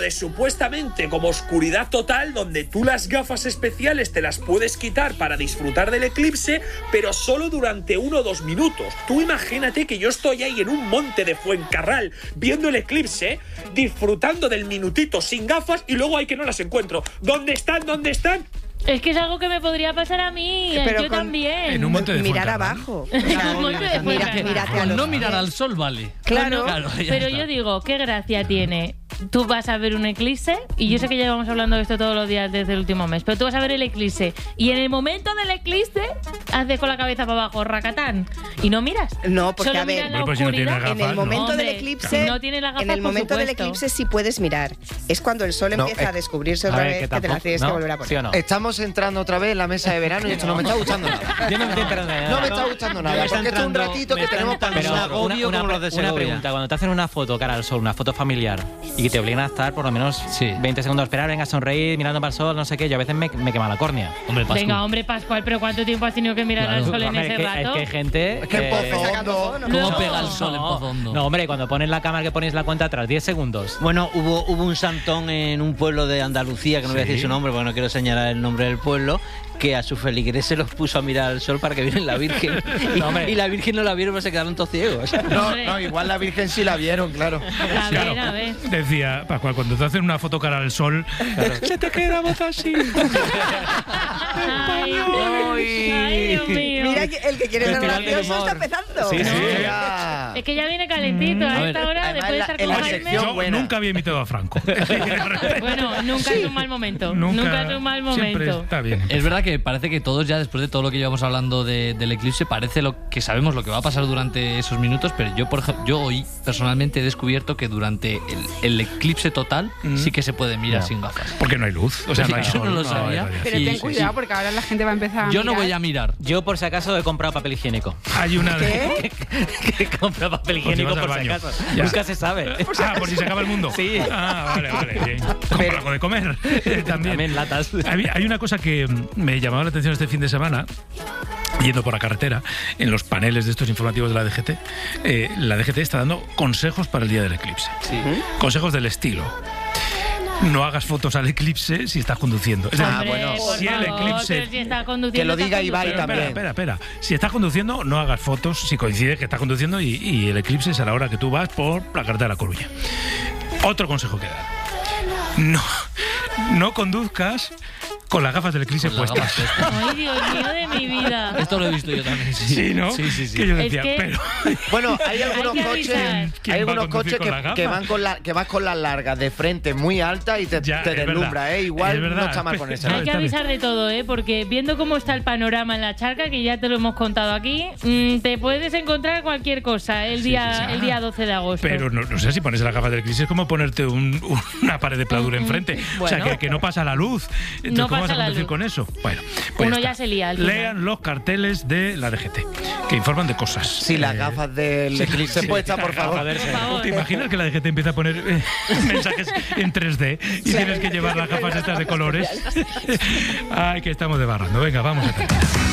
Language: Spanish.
de supuestamente como oscuridad total, donde tú las gafas especiales te las puedes quitar para disfrutar del eclipse, pero solo durante 1 o 2 minutos. Tú imagínate que yo estoy ahí en un monte de Fuencarral viendo el eclipse, disfrutando del minutito sin gafas, y luego hay que no las encuentro. ¿Dónde están? ¿Dónde están? Es que es algo que me podría pasar a mí, pero yo también. En un monte de Mirar Fuencarral. abajo. Mírate a los No mirar al sol, vale. Claro. Pero yo digo, ¿qué gracia tiene? Tú vas a ver un eclipse, y yo sé que llevamos hablando de esto todos los días desde el último mes, pero tú vas a ver el eclipse y en el momento del eclipse haces con la cabeza para abajo, racatán, y no miras. No, porque Solo a ver, miras la pues si no tiene oscuridad. gafas, en el momento Hombre, del eclipse, no tiene las gafas, en el por momento del supuesto. eclipse sí puedes mirar. Es cuando el sol empieza a descubrirse otra vez, que te la tienes que volver a poner. ¿Sí o no? Estamos entrando otra vez en la mesa de verano y esto no me está gustando nada. Yo no me estoy enterando de nada. No me está gustando nada, porque esto es un ratito que tenemos para Pero nosotros. una pregunta, cuando te hacen una foto cara al sol, una foto familiar, y que te obligan a estar por lo menos 20 segundos a esperar, venga a sonreír, mirando para el sol, no sé qué, yo a veces me quema la córnea. Hombre, Pascu. Venga, hombre, Pascual, pero ¿cuánto tiempo has tenido que mirar al sol en Hombre, ese es que rato? hay gente... Es que Pozo Hondo. ¿Cómo pega el sol en Pozo Hondo? No, hombre, cuando pones la cámara que ponéis la cuenta atrás, 10 segundos. Bueno, hubo un santón en un pueblo de Andalucía, que no voy a decir su nombre porque no quiero señalar el nombre del pueblo, que a sus feligreses los puso a mirar al sol para que vieran la Virgen. Y la Virgen no la vieron, pero se quedaron todos ciegos. No, igual la Virgen sí la vieron, claro. A ver. Decía Pascual, cuando te hacen una foto cara al sol, se te queda voz así. Ay, Dios mío. Mira que el que quiere ser Festival del gracioso humor. está empezando. Sí, sí. Ya. Es que ya viene calentito a esta hora, además después de estar en con la Jaime. sección Yo buena. nunca había imitado a Franco. Bueno, nunca es un mal momento. Nunca es un mal Siempre momento. está bien. Es verdad que parece que todos ya, después de todo lo que llevamos hablando del eclipse, parece que sabemos lo que va a pasar durante esos minutos, pero yo, por ejemplo, yo hoy personalmente he descubierto que durante el eclipse total sí que se puede mirar sin gafas. Porque no hay luz. O sea, no hay Yo sol, no lo hay sabía. radiación. Pero Sí, ten sí, cuidado porque ahora la gente va a empezar a Yo no mirar. voy a mirar. Yo, por si acaso, he comprado papel higiénico. Hay una ¿Qué? Que compra papel Por si higiénico vas al por si baño. acaso. Ya. Nunca se sabe. por si se acaba el mundo. Sí. Vale, bien. Compra algo de comer. También. También latas. Hay una cosa que me llamaba la atención este fin de semana, yendo por la carretera, en los paneles de estos informativos de la DGT. La DGT está dando consejos para el día del eclipse. Consejos del estilo: no hagas fotos al eclipse si estás conduciendo. Es decir, Hombre, bueno, por si el favor, eclipse- pero si está conduciendo, Que lo está diga Ibai conduciendo. también. Espera. Si estás conduciendo, no hagas fotos si coincide que estás conduciendo y el eclipse es a la hora que tú vas por la carretera de La Coruña. Otro consejo que dar: no conduzcas con las gafas del eclipse Con las puestas. gafas puestas. Ay, Dios mío de mi vida. Esto lo he visto yo también, sí. Sí, ¿no? Sí. Que yo decía, Es que- pero... Bueno, hay algunos que coches, avisar. ¿Quién hay va a algunos conducir coches con las que gafas? vas con las largas de frente muy altas y te Ya, es deslumbra, verdad. Igual Es verdad. no está mal ponerse. No, Hay que está bien. avisar de todo, porque viendo cómo está el panorama en la charca, que ya te lo hemos contado aquí, te puedes encontrar cualquier cosa el día 12 de agosto. Pero no sé si pones las gafas del eclipse es como ponerte una pared de pladura enfrente. O sea, Bueno. que no pasa la luz. Entonces, No ¿cómo vas pasa a la conducir luz. con eso? Bueno, pues Uno está. ya se lía al final. Lean los carteles de la DGT, que informan de cosas. Si las gafas del eclipse puestas, por favor. Por favor. ¿Te imaginas que la DGT empieza a poner mensajes en 3D y tienes que llevar las gafas estas de colores? Ay, que estamos debarrando. Venga, vamos a terminar.